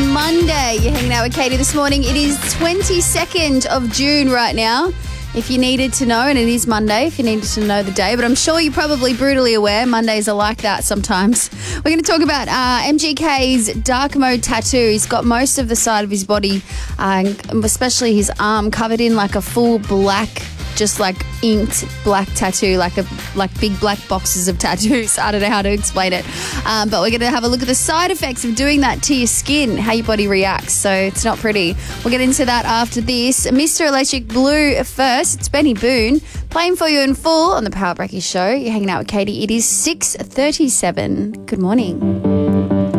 Monday. You're hanging out with Katie this morning. It is 22nd of June right now. If you needed to know, and it is Monday, if you needed to know the day, but I'm sure you're probably brutally aware Mondays are like that sometimes. We're going to talk about MGK's dark mode tattoo. He's got most of the side of his body, especially his arm, covered in like a full black, just like inked black tattoo, like big black boxes of tattoos. I don't know how to explain it. But we're going to have a look at the side effects of doing that to your skin, how your body reacts. So it's not pretty. We'll get into that after this. Mr. Electric Blue first. It's Benny Boone playing for you in full on the Power Breakfast Show. You're hanging out with Katie. It is 6:37. Good morning.